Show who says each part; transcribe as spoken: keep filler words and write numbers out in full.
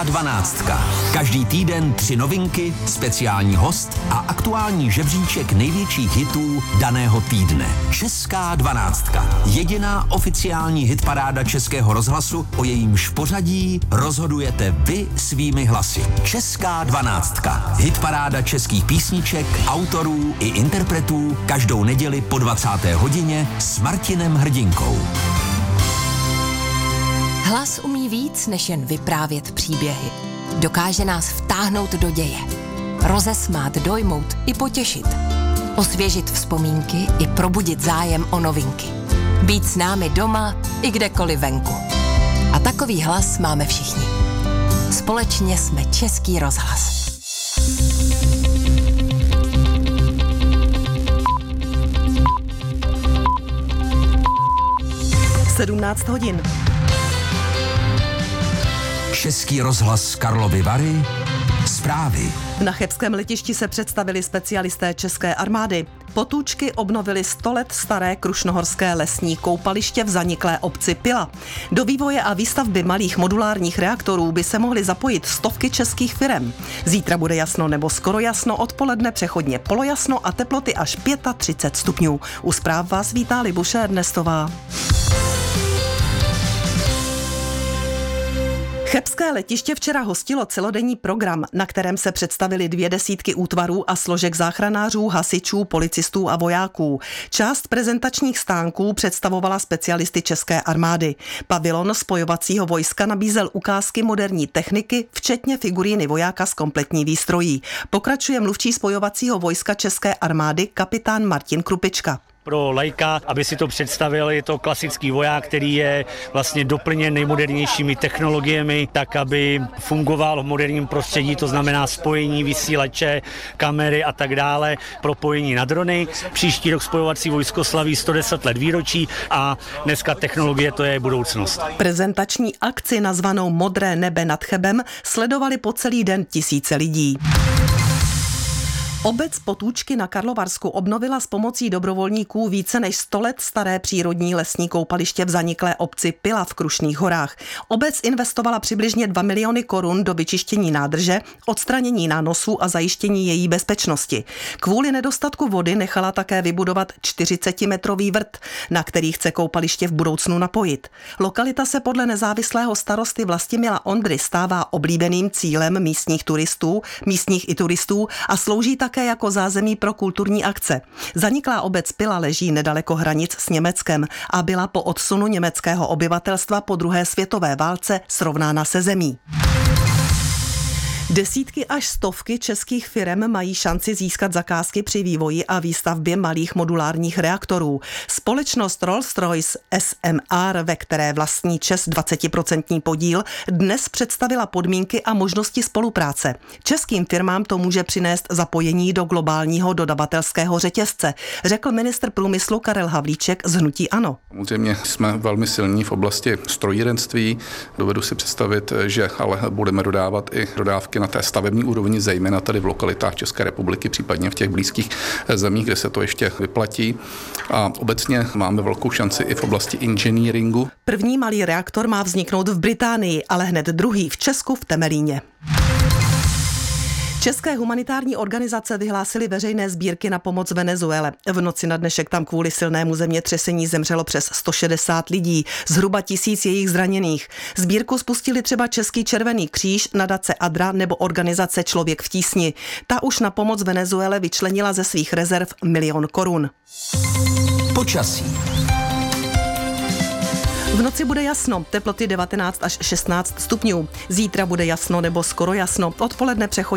Speaker 1: Dvanáctka. Každý týden tři novinky, speciální host a aktuální žebříček největších hitů daného týdne. Česká dvanáctka. Jediná oficiální hitparáda Českého rozhlasu, o jejímž pořadí rozhodujete vy svými hlasy. Česká dvanáctka. Hitparáda českých písniček, autorů i interpretů každou neděli po dvacáté hodině s Martinem Hrdinkou.
Speaker 2: Hlas umí víc, než jen vyprávět příběhy. Dokáže nás vtáhnout do děje. Rozesmát, dojmout i potěšit. Osvěžit vzpomínky i probudit zájem o novinky. Být s námi doma i kdekoliv venku. A takový hlas máme všichni. Společně jsme Český rozhlas.
Speaker 3: sedmnáct hodin.
Speaker 1: Český rozhlas Karlovy Vary. Zprávy.
Speaker 3: Na chebském letišti se představili specialisté České armády. Potůčky obnovili sto let staré krušnohorské lesní koupaliště v zaniklé obci Pila. Do vývoje a výstavby malých modulárních reaktorů by se mohly zapojit stovky českých firem. Zítra bude jasno nebo skoro jasno, odpoledne přechodně polojasno a teploty až třicet pět stupňů. U zpráv vás vítá Libuše Ernestová. Chebské letiště včera hostilo celodenní program, na kterém se představili dvě desítky útvarů a složek záchranářů, hasičů, policistů a vojáků. Část prezentačních stánků představovala specialisty České armády. Pavilon spojovacího vojska nabízel ukázky moderní techniky, včetně figuríny vojáka s kompletní výstrojí. Pokračuje mluvčí spojovacího vojska České armády kapitán Martin Krupička.
Speaker 4: Pro laika, aby si to představil, je to klasický voják, který je vlastně doplněn nejmodernějšími technologiemi, tak aby fungoval v moderním prostředí, to znamená spojení vysílače, kamery a tak dále, propojení na drony. Příští rok spojovací vojsko slaví sto deset let výročí a dneska technologie to je budoucnost.
Speaker 3: Prezentační akci nazvanou Modré nebe nad Chebem sledovali po celý den tisíce lidí. Obec Potůčky na Karlovarsku obnovila s pomocí dobrovolníků více než sto let staré přírodní lesní koupaliště v zaniklé obci Pila v Krušných horách. Obec investovala přibližně dva miliony korun do vyčištění nádrže, odstranění nánosů a zajištění její bezpečnosti. Kvůli nedostatku vody nechala také vybudovat čtyřicetimetrový vrt, na který chce koupaliště v budoucnu napojit. Lokalita se podle nezávislého starosty Vlastimila Ondry stává oblíbeným cílem místních turistů, místních i turistů a slouží tak také jako zázemí pro kulturní akce. Zaniklá obec Pila leží nedaleko hranic s Německem a byla po odsunu německého obyvatelstva po druhé světové válce srovnána se zemí. Desítky až stovky českých firem mají šanci získat zakázky při vývoji a výstavbě malých modulárních reaktorů. Společnost Rolls-Royce S M R, ve které vlastní ČEZ dvacetiprocentní podíl, dnes představila podmínky a možnosti spolupráce. Českým firmám to může přinést zapojení do globálního dodavatelského řetězce, řekl ministr průmyslu Karel Havlíček z hnutí ANO.
Speaker 5: Samozřejmě jsme velmi silní v oblasti strojírenství. Dovedu si představit, že ale budeme dodávat i dodávky na té stavební úrovni, zejména tady v lokalitách České republiky, případně v těch blízkých zemích, kde se to ještě vyplatí. A obecně máme velkou šanci i v oblasti inženýringu.
Speaker 3: První malý reaktor má vzniknout v Británii, ale hned druhý v Česku v Temelíně. České humanitární organizace vyhlásily veřejné sbírky na pomoc Venezuele. V noci na dnešek tam kvůli silnému zemětřesení zemřelo přes sto šedesát lidí, zhruba tisíc jejich zraněných. Sbírku spustili třeba Český červený kříž, nadace Adra nebo organizace Člověk v tísni. Ta už na pomoc Venezuele vyčlenila ze svých rezerv milion korun.
Speaker 1: Počasí.
Speaker 3: V noci bude jasno, teploty devatenáct až šestnáct stupňů. Zítra bude jasno nebo skoro jasno, odpoledne přechodně